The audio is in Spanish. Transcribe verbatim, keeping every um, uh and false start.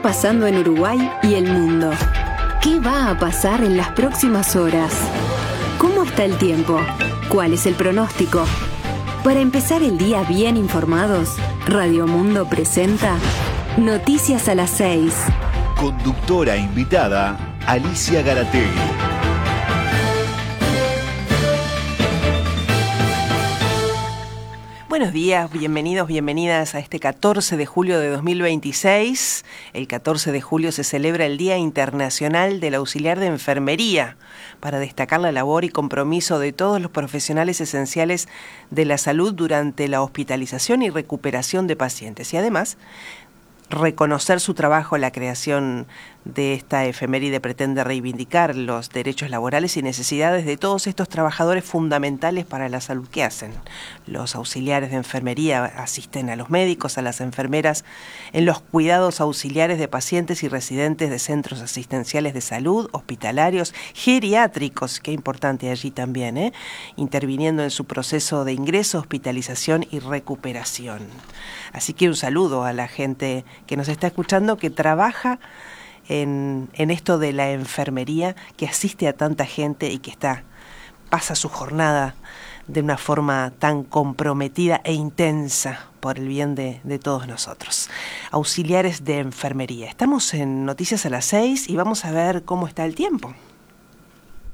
pasando en Uruguay y el mundo? ¿Qué va a pasar en las próximas horas? ¿Cómo está el tiempo? ¿Cuál es el pronóstico? Para empezar el día bien informados, Radio Mundo presenta Noticias a las seis. Conductora invitada, Alicia Garategui. Buenos días, bienvenidos, bienvenidas a este catorce de julio de dos mil veintiséis. El catorce de julio se celebra el Día Internacional del Auxiliar de Enfermería, para destacar la labor y compromiso de todos los profesionales esenciales de la salud durante la hospitalización y recuperación de pacientes. Y además, reconocer su trabajo. La creación de esta efeméride pretende reivindicar los derechos laborales y necesidades de todos estos trabajadores fundamentales para la salud que hacen. Los auxiliares de enfermería asisten a los médicos, a las enfermeras, en los cuidados auxiliares de pacientes y residentes de centros asistenciales de salud, hospitalarios, geriátricos, qué importante allí también, ¿eh? interviniendo en su proceso de ingreso, hospitalización y recuperación. Así que un saludo a la gente que nos está escuchando, que trabaja en, en esto de la enfermería, que asiste a tanta gente y que está pasa su jornada de una forma tan comprometida e intensa por el bien de, de todos nosotros. Auxiliares de enfermería. Estamos en Noticias a las seis y vamos a ver cómo está el tiempo.